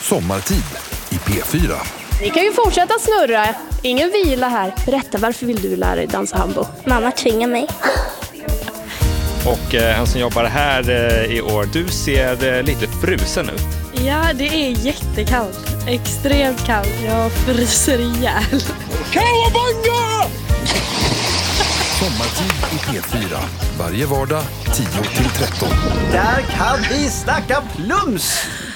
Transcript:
Sommartid i P4. Ni kan ju fortsätta snurra. Ingen vila här. Berätta, varför vill du lära dig dansa hambo? Mamma tvingar mig. Och han som jobbar här i år, du ser lite frusen ut. Ja, det är jättekallt. Extremt kallt. Jag fryser ihjäl. Kawabanga! Sommartid i P4. Varje vardag 10-13. Där kan vi snacka plums!